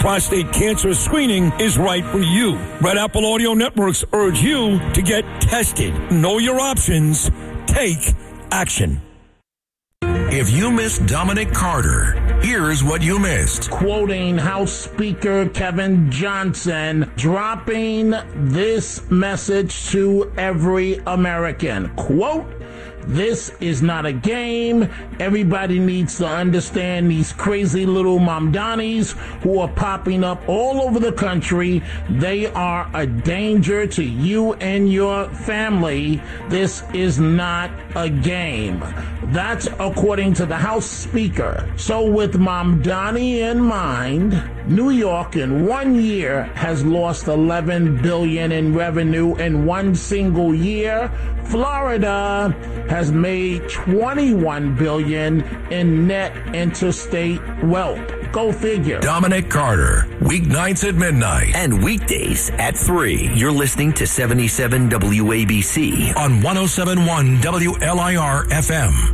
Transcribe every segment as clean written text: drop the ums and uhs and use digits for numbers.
prostate cancer screening is right for you. Red Apple Audio Networks urge you to get tested. Know your options. Take action. If you missed Dominic Carter, here's what you missed. Quoting House Speaker Kevin Johnson, dropping this message to every American. Quote, "This is not a game. Everybody needs to understand these crazy little Mamdanis who are popping up all over the country. They are a danger to you and your family. This is not a game." That's according to the House Speaker. So with Mamdani in mind, New York in 1 year has lost $11 billion in revenue in one single year. Florida has made $21 billion in net interstate wealth. Go figure. Dominic Carter, weeknights at midnight. And weekdays at 3. You're listening to 77 WABC on 107.1 WLIR FM.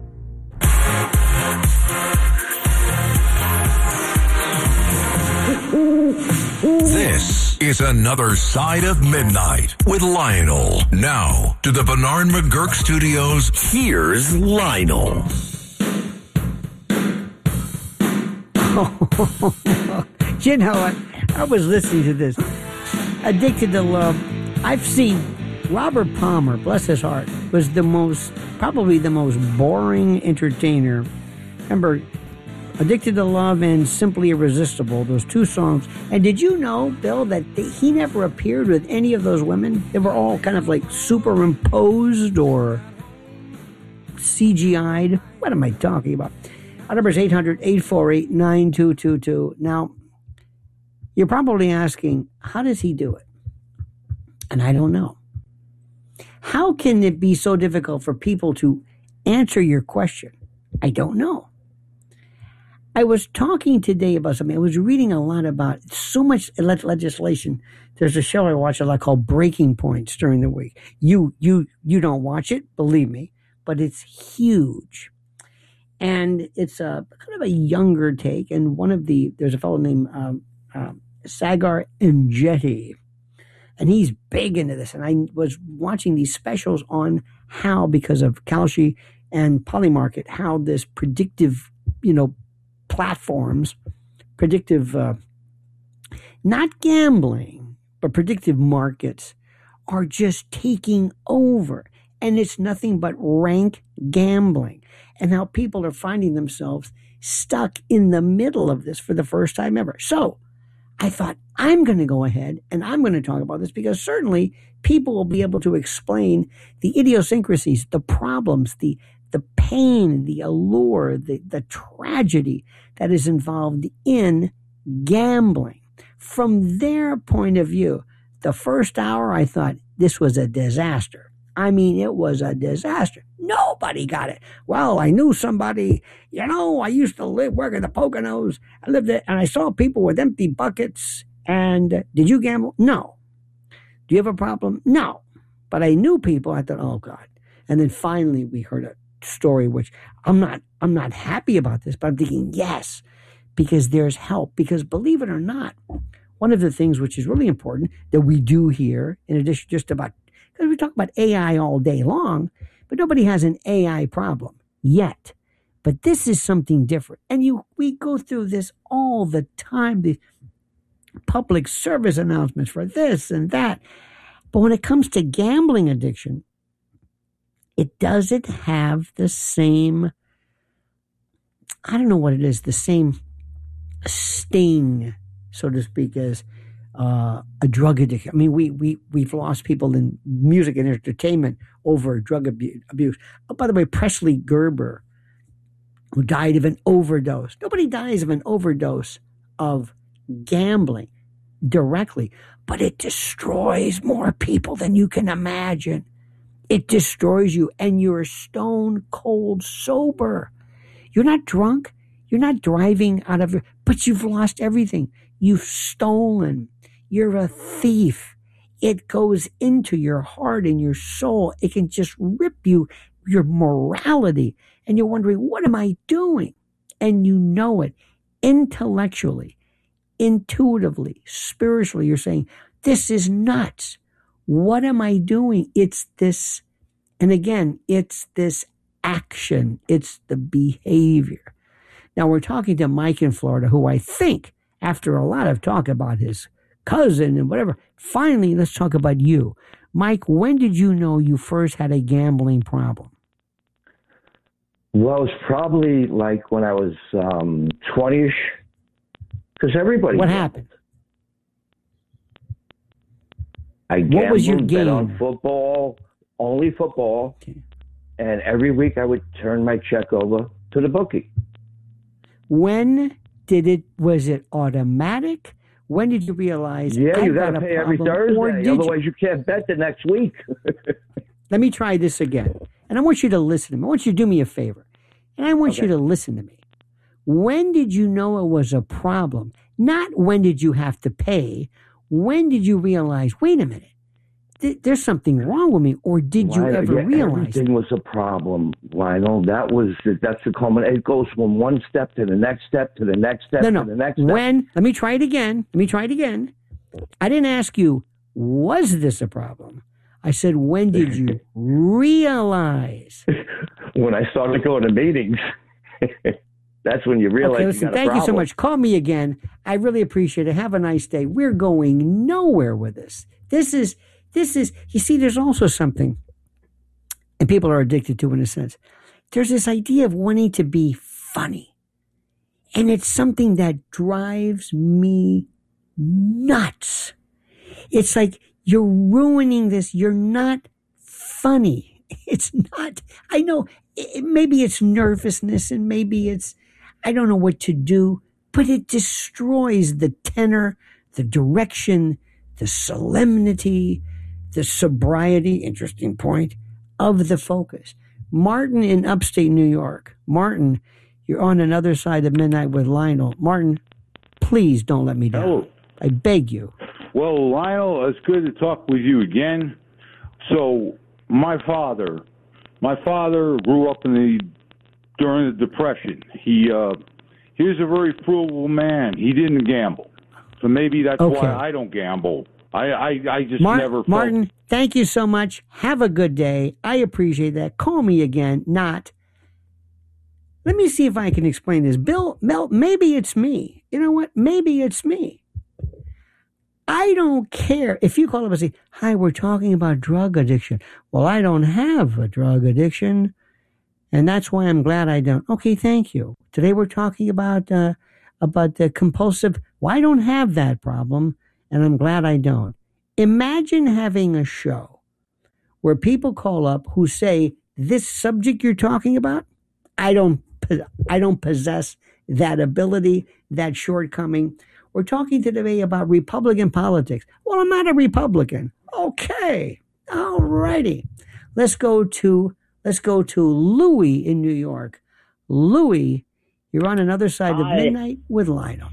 This is Another Side of Midnight with Lionel. Now to the Bernard McGurk Studios. Here's Lionel. You know what? I was listening to this. Addicted to Love. I've seen Robert Palmer, bless his heart, was probably the most boring entertainer. Remember, Addicted to Love and Simply Irresistible, those two songs. And did you know, Bill, that he never appeared with any of those women? They were all kind of like superimposed or CGI'd. What am I talking about? Our number is 800-848-9222. Now, you're probably asking, how does he do it? And I don't know. How can it be so difficult for people to answer your question? I don't know. I was talking today about something. I was reading a lot about so much legislation. There's a show I watch a lot called Breaking Points during the week. You don't watch it, believe me, but it's huge. And it's a kind of a younger take. And there's a fellow named Sagar Enjeti, and he's big into this. And I was watching these specials on how, because of Kalshi and Polymarket, how this predictive, platforms, predictive, not gambling, but predictive markets are just taking over. And it's nothing but rank gambling. And how people are finding themselves stuck in the middle of this for the first time ever. So I thought, I'm going to go ahead and I'm going to talk about this, because certainly people will be able to explain the idiosyncrasies, the problems, the pain, the allure, the tragedy that is involved in gambling. From their point of view, the first hour I thought this was a disaster. I mean, it was a disaster. Nobody got it. Well, I knew somebody, I used to work at the Poconos. I lived there, and I saw people with empty buckets. And did you gamble? No. Do you have a problem? No. But I knew people. I thought, oh God. And then finally we heard a story, which I'm not happy about this, but I'm thinking, yes, because there's help. Because believe it or not, one of the things which is really important that we do here, in addition just about, because we talk about AI all day long, but nobody has an AI problem yet. But this is something different. And we go through this all the time, the public service announcements for this and that. But when it comes to gambling addiction, it doesn't have the same, I don't know what it is, the same sting, so to speak, as a drug addiction. I mean, we've lost people in music and entertainment over drug abuse. Oh, by the way, Presley Gerber, who died of an overdose. Nobody dies of an overdose of gambling directly, but it destroys more people than you can imagine. It destroys you, and you're stone cold sober. You're not drunk. You're not driving out of, but you've lost everything. You've stolen. You're a thief. It goes into your heart and your soul. It can just rip you, your morality. And you're wondering, what am I doing? And you know it intellectually. intuitively, spiritually, you're saying, this is nuts. What am I doing? It's this, and again, it's this action. It's the behavior. Now, we're talking to Mike in Florida, who I think, after a lot of talk about his cousin and whatever, finally, let's talk about you. Mike, when did you know you first had a gambling problem? Well, it was probably like when I was 20-ish, because everybody. What happened? I gambled, what was your bet game? on football, only football, Okay. And every week I would turn my check over to the bookie. When was it automatic? When did you realize? Yeah, I've you got got a to pay every problem, or Thursday, did you? otherwise you can't bet the next week. Let me try this again. And I want you to listen to me. I want you to do me a favor. And I want you to listen to me. When did you know it was a problem? Not when did you have to pay. When did you realize, wait a minute, there's something wrong with me? Or did you ever realize everything was a problem, Lionel? That's the common. It goes from one step to the next step to the next step to the next step. Let me try it again. I didn't ask you, was this a problem? I said, when did you realize? When I started going to meetings. That's when you realize. Okay, listen, thank you so much. Call me again. I really appreciate it. Have a nice day. We're going nowhere with this. This is, you see, there's also something, and people are addicted to in a sense. There's this idea of wanting to be funny. And it's something that drives me nuts. It's like, you're ruining this. You're not funny. It's not. I know maybe it's nervousness and maybe it's, I don't know what to do, but it destroys the tenor, the direction, the solemnity, the sobriety, interesting point, of the focus. Martin in upstate New York. Martin, you're on another side of midnight with Lionel. Martin, please don't let me down. Hello. I beg you. Well, Lionel, it's good to talk with you again. So, my father grew up during the Depression. He was a very frugal man. He didn't gamble, so maybe that's why I don't gamble. I just never. Martin, thank you so much. Have a good day. I appreciate that. Call me again. Let me see if I can explain this. Mel, maybe it's me. You know what? Maybe it's me. I don't care if you call up and say, hi, we're talking about drug addiction. Well, I don't have a drug addiction, and that's why I'm glad I don't. Okay, thank you. Today we're talking about the compulsive. Well, I don't have that problem, and I'm glad I don't. Imagine having a show where people call up who say, this subject you're talking about, I don't possess that ability, that shortcoming. We're talking today about Republican politics. Well, I'm not a Republican. Okay. All righty. Let's go to Louis in New York. Louis, you're on another side of midnight with Lionel.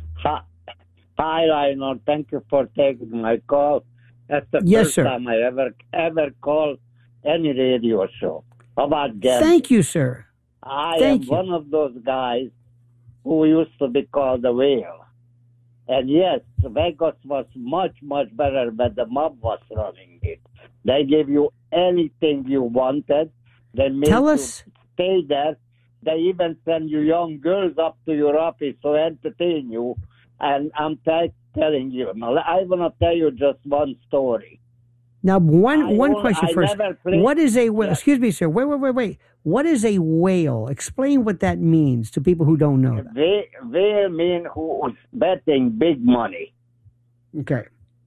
Hi, Lionel. Thank you for taking my call. That's the first time I ever called any radio show about gambling. Thank you, sir. I am one of those guys who used to be called the whale. And yes, Vegas was much, much better when the mob was running it. They gave you anything you wanted. They made you stay there. They even send you young girls up to your office to entertain you. And I'm telling you, I want to tell you just one story. Now, one question first. What is a whale? Yes. Excuse me, sir. Wait. What is a whale? Explain what that means to people who don't know that. Whale mean who's betting big money. Okay.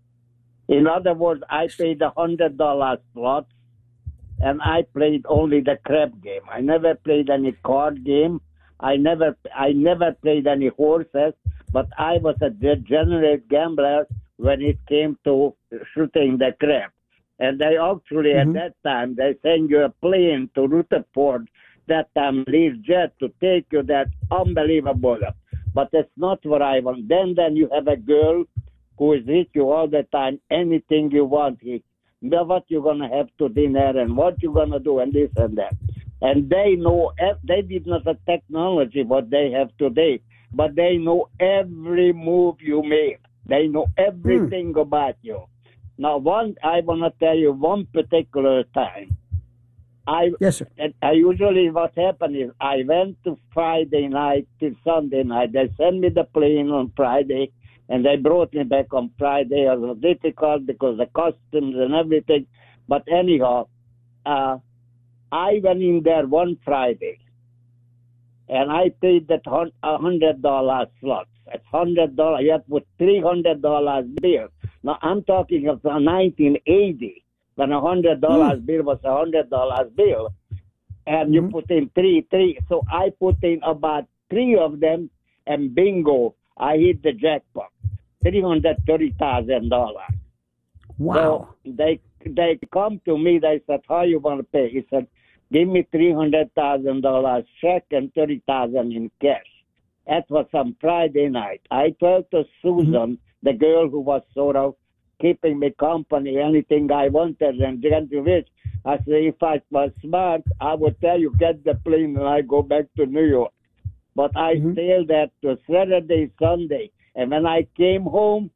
In other words, I paid $100 slots, and I played only the crab game. I never played any card game. I never played any horses, but I was a degenerate gambler when it came to shooting the crab. And they actually, at that time, they send you a plane to Rutherford, that time Learjet, to take you that unbelievable. But that's not what I want. Then you have a girl who is with you all the time, anything you want. What you're going to have to dinner and what you're going to do and this and that. And they know, they did not have technology what they have today. but they know every move you make. They know everything about you. Now, I want to tell you one particular time. Yes, sir. I usually, what happened is I went to Friday night till Sunday night. They sent me the plane on Friday, and they brought me back on Friday. It was difficult because the customs and everything. But anyhow, I went in there one Friday, and I paid that $100 slots. That's $100. You have to put $300 bill. Now, I'm talking of 1980. When $100 bill was $100 bill, and you put in three. So I put in about 3 of them, and bingo, I hit the jackpot, $330,000. Wow! So they come to me. They said, "How you want to pay?" He said, "Give me $300,000 check and $30,000 in cash." That was on Friday night. I told to Susan, the girl who was sort of keeping me company, anything I wanted, and get rich. I said, if I was smart, I would tell you, get the plane and I go back to New York. But I sailed that to Saturday, Sunday. And when I came home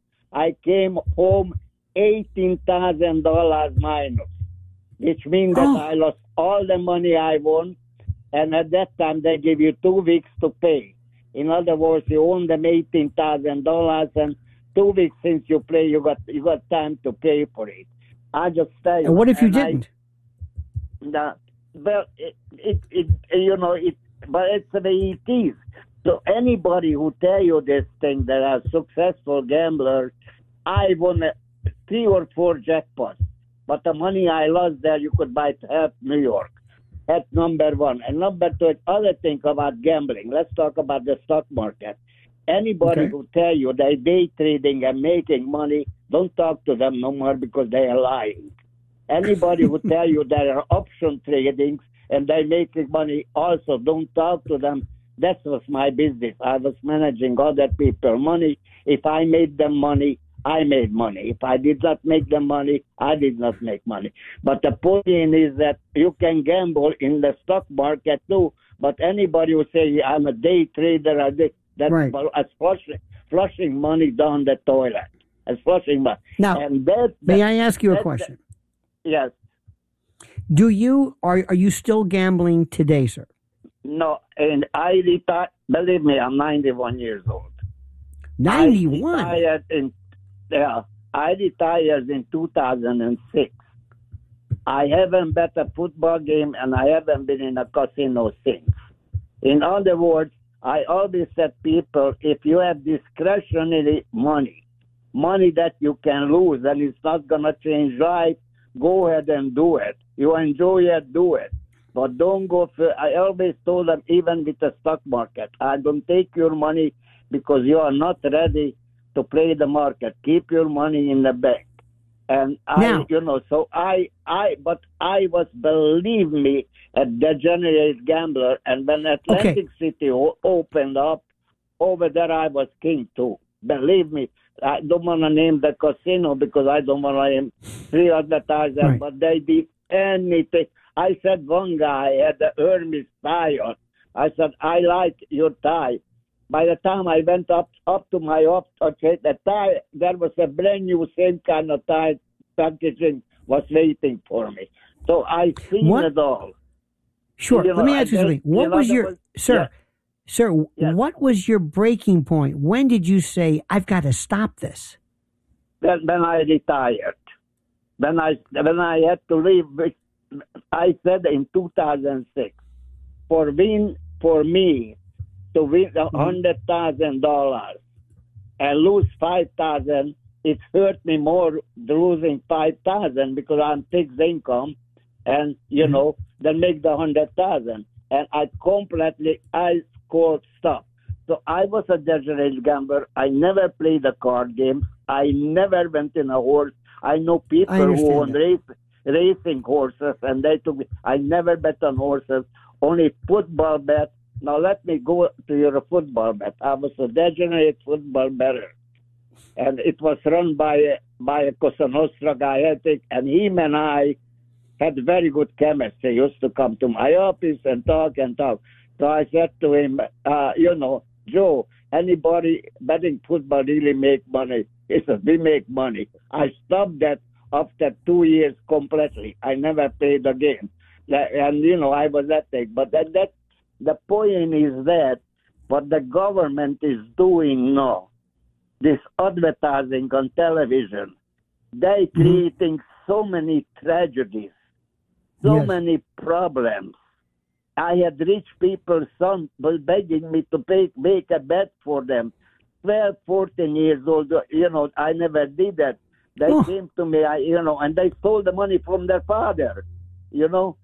$18,000 minus, which means that I lost all the money I won. And at that time, they give you 2 weeks to pay. In other words, you own them $18,000, and 2 weeks since you play, you got time to pay for it. I just tell you. And what if you didn't? But it's the way it is. So anybody who tell you this thing that are successful gamblers, I won 3 or 4 jackpots, but the money I lost there, you could buy half New York. That's number one. And number two, other thing about gambling. Let's talk about the stock market. Anybody who tell you they're day trading and making money, don't talk to them no more because they are lying. Anybody who tell you they are option trading and they're making money, also don't talk to them. That was my business. I was managing other people's money. If I made them money, I made money. If I did not make them money, I did not make money. But the point is that you can gamble in the stock market too. But anybody who say I'm a day trader, that's flushing money down the toilet. It's flushing money. Now, may I ask you a question? Yes. Are you still gambling today, sir? No, and I retired. Believe me, I'm 91 years old. 91. I retired in 2006. I haven't bet a football game, and I haven't been in a casino since. In other words, I always said people, if you have discretionary money that you can lose and it's not going to change life, go ahead and do it. You enjoy it, do it. But don't go for, I always told them, even with the stock market, I don't take your money because you are not ready to play the market. Keep your money in the bank. And I was, believe me, a degenerate gambler. And when Atlantic City opened up, over there I was king too. Believe me, I don't want to name the casino because I don't want to name 3 advertisers, but they did anything. I said one guy had the Hermes tie on. I said, I like your tie. By the time I went up to my the tie, there was a brand new same kind of tie packaging was waiting for me. So I seen it all. Sure. Let me ask you something. What was your what was your breaking point? When did you say, I've got to stop this? When I retired. When I had to leave, I said in 2006, for me to win $100,000 and lose $5,000, it hurt me more losing $5,000 because I'm fixed income, and then make the $100,000. And I scored stuff. So I was a degenerate gambler. I never played the card games. I never went in a horse. I know people who own racing horses, and they took me. I never bet on horses, only football bet. Now let me go to your football bet. I was a degenerate football bettor, and it was run by a Cosa Nostra guy, I think, and him and I had very good chemistry. He used to come to my office and talk. So I said to him, Joe, anybody betting football really make money. He said, we make money. I stopped that after 2 years completely. I never played again. And, I was that thing. But the point is that what the government is doing now, this advertising on television, they creating so many tragedies, so many problems. I had rich people, some begging me to make a bet for them. 12, 14 years old, I never did that. They came to me, and they stole the money from their father,